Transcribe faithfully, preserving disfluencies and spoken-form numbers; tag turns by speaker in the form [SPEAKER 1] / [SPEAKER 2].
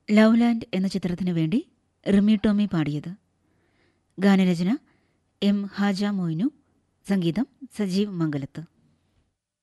[SPEAKER 1] Love land എന്ന ചിത്രത്തിനു വേണ്ടി റിമി ടോമി പാടിയത്. ഗാനരചന എം ഹാജ മൊയ്നു, സംഗീതം സജീവ് മംഗലത്ത്.